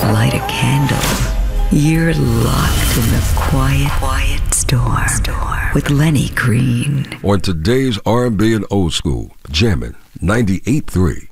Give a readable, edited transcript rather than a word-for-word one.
light a candle. You're locked in the quiet storm with Lenny Green. On today's R&B and old school, Jammin' 98.3.